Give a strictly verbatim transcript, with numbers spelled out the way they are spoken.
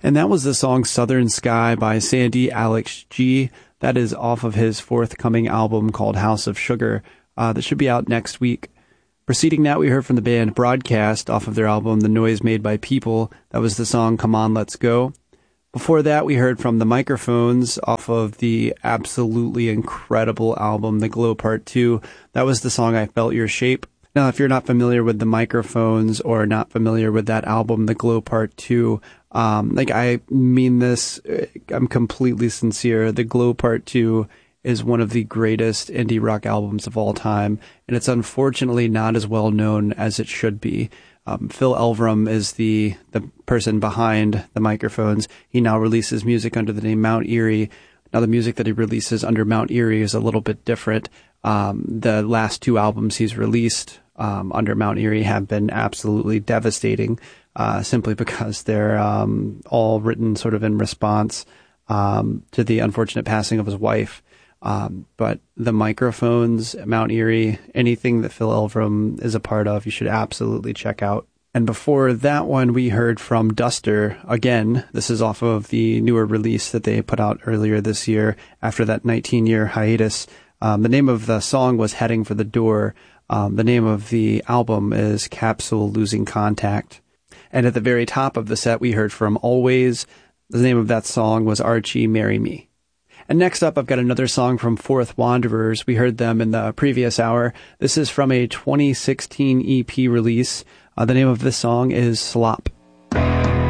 And that was the song Southern Sky by Sandy Alex G. That is off of his forthcoming album called House of Sugar. Uh, that should be out next week. Preceding that, we heard from the band Broadcast off of their album The Noise Made by People. That was the song Come On, Let's Go. Before that, we heard from the Microphones off of the absolutely incredible album The Glow Part two. That was the song I Felt Your Shape. Now, if you're not familiar with the Microphones or not familiar with that album, The Glow Part two, um, like I mean this, I'm completely sincere. The Glow Part two is one of the greatest indie rock albums of all time, and it's unfortunately not as well known as it should be. Um, Phil Elverum is the, the person behind the Microphones. He now releases music under the name Mount Eerie. Now, the music that he releases under Mount Eerie is a little bit different. Um, the last two albums he's released um, under Mount Eerie have been absolutely devastating, uh, simply because they're um, all written sort of in response um, to the unfortunate passing of his wife. Um, but the Microphones, Mount Eerie, anything that Phil Elverum is a part of, you should absolutely check out. And before that one, we heard from Duster. Again, this is off of the newer release that they put out earlier this year after that nineteen-year hiatus. Um, the name of the song was Heading for the Door. Um, the name of the album is Capsule Losing Contact. And at the very top of the set, we heard from Always. The name of that song was Archie, Marry Me. And next up, I've got another song from Fourth Wanderers. We heard them in the previous hour. This is from a twenty sixteen E P release. Uh, the name of this song is Slop.